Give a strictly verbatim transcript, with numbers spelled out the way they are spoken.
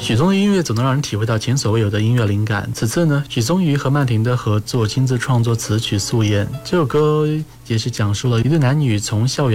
许嵩的音乐总能让人体会到前所未有的音乐灵感。此次呢，许嵩与何曼婷的合作，亲自创作词曲《素颜》。这首歌也是讲述了一对男女从校园